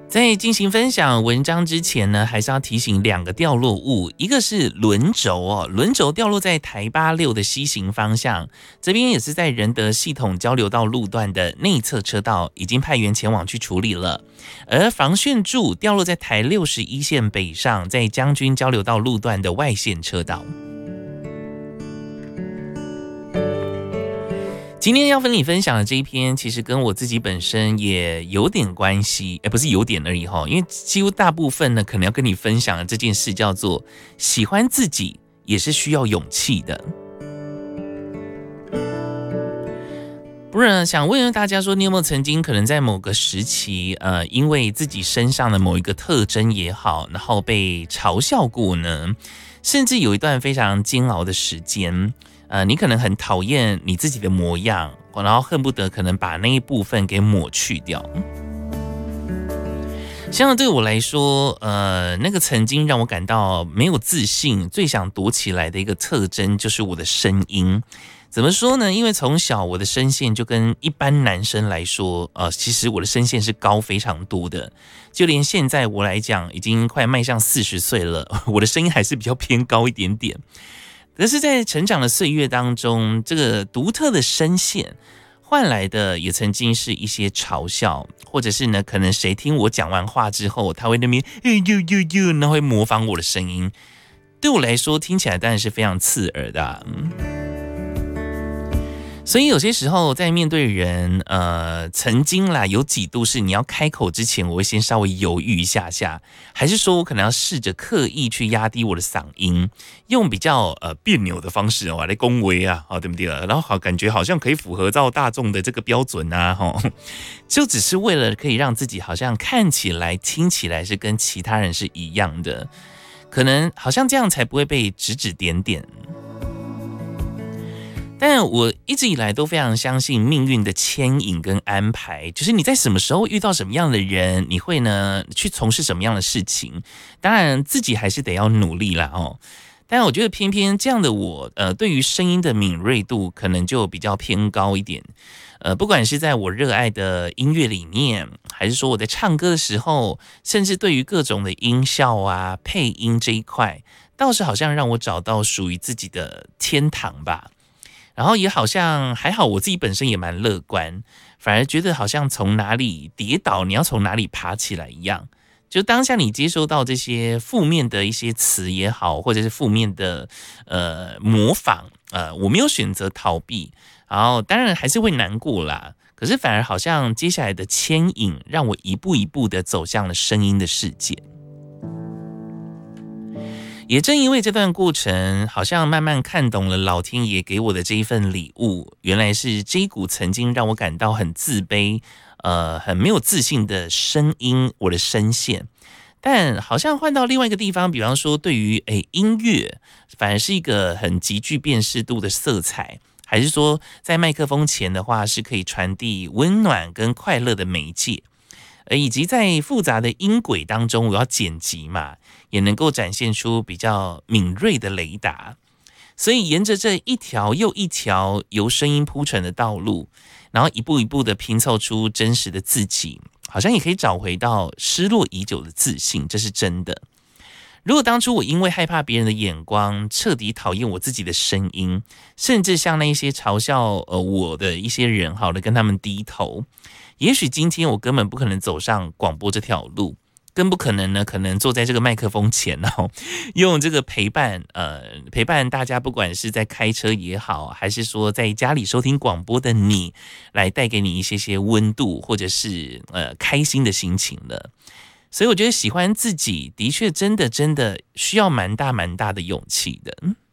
在进行分享文章之前呢，还是要提醒2个掉落物，一个是轮轴轮轴掉落在台86的西行方向，这边也是在仁德系统交流道路段的内侧车道，已经派员前往去处理了。而防眩柱掉落在台61线北上，在将军交流道路段的外线车道。今天要跟你分享的这一篇，其实跟我自己本身也有点关系，不是有点而已因为几乎大部分呢，可能要跟你分享的这件事叫做喜欢自己也是需要勇气的。不然想问问大家说，你有没有曾经可能在某个时期，因为自己身上的某一个特征也好，然后被嘲笑过呢？甚至有一段非常煎熬的时间。你可能很讨厌你自己的模样，然后恨不得可能把那一部分给抹去掉。像对我来说，那个曾经让我感到没有自信、最想躲起来的一个特征，就是我的声音。怎么说呢？因为从小我的声线就跟一般男生来说，其实我的声线是高非常多的。就连现在我来讲，已经快迈向40岁了，我的声音还是比较偏高一点点。但是在成长的岁月当中，这个独特的声线换来的也曾经是一些嘲笑，或者是呢，可能谁听我讲完话之后，他会那边那会模仿我的声音，对我来说听起来当然是非常刺耳的所以有些时候在面对人，曾经啦有几度是你要开口之前，我会先稍微犹豫一下下，还是说我可能要试着刻意去压低我的嗓音，用比较别扭的方式来恭维对不对？然后感觉好像可以符合到大众的这个标准就只是为了可以让自己好像看起来、听起来是跟其他人是一样的，可能好像这样才不会被指指点点。但我一直以来都非常相信命运的牵引跟安排，就是你在什么时候遇到什么样的人，你会呢去从事什么样的事情，当然自己还是得要努力啦但我觉得偏偏这样的我，对于声音的敏锐度可能就比较偏高一点。不管是在我热爱的音乐里面，还是说我在唱歌的时候，甚至对于各种的音效配音这一块，倒是好像让我找到属于自己的天堂吧。然后也好像还好，我自己本身也蛮乐观，反而觉得好像从哪里跌倒，你要从哪里爬起来一样。就当下你接收到这些负面的一些词也好，或者是负面的模仿，我没有选择逃避，然后当然还是会难过啦。可是反而好像接下来的牵引，让我一步一步的走向了声音的世界。也正因为这段过程，好像慢慢看懂了老天爷给我的这一份礼物，原来是这一股曾经让我感到很自卑、很没有自信的声音，我的声线。但好像换到另外一个地方，比方说对于音乐，反而是一个很极具辨识度的色彩，还是说在麦克风前的话，是可以传递温暖跟快乐的媒介。以及在复杂的音轨当中，我要剪辑嘛，也能够展现出比较敏锐的雷达。所以沿着这一条又一条由声音铺成的道路，然后一步一步的拼凑出真实的自己，好像也可以找回到失落已久的自信，这是真的。如果当初我因为害怕别人的眼光，彻底讨厌我自己的声音，甚至像那些嘲笑我的一些人，好的跟他们低头，也许今天我根本不可能走上广播这条路，更不可能呢，可能坐在这个麦克风前用这个陪伴大家，不管是在开车也好，还是说在家里收听广播的你，来带给你一些温度，或者是开心的心情了。所以我觉得喜欢自己的确真的需要蛮大的勇气的。